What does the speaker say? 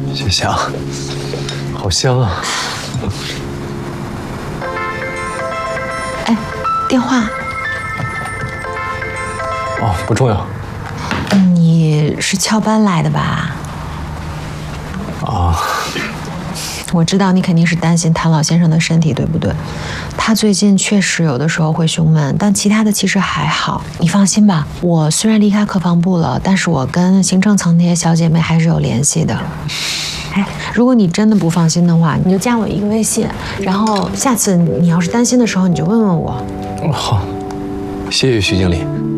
谢谢啊，好香啊！ 哎，电话。 哦，不重要。 你是翘班来的吧？ 啊。 我知道你肯定是担心谭老先生的身体，对不对？他最近确实有的时候会胸闷，但其他的其实还好。你放心吧，我虽然离开客房部了，但是我跟行政层那些小姐妹还是有联系的。哎，如果你真的不放心的话，你就加我一个微信，然后下次你要是担心的时候，你就问问我。 好，谢谢徐经理。